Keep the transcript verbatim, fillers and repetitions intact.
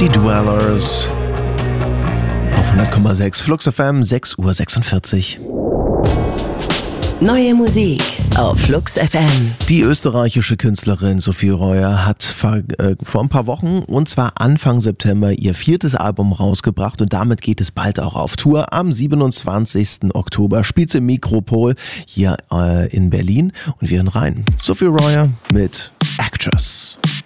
City Dwellers auf hundert Komma sechs Flux F M, sechs Uhr sechsundvierzig. Neue Musik auf Flux F M. Die österreichische Künstlerin Sophie Reuer hat vor, äh, vor ein paar Wochen, und zwar Anfang September, ihr viertes Album rausgebracht und damit geht es bald auch auf Tour. Am siebenundzwanzigsten Oktober spielt sie im Mikropol hier äh, in Berlin und wir hören rein. Sophie Reuer mit Actress.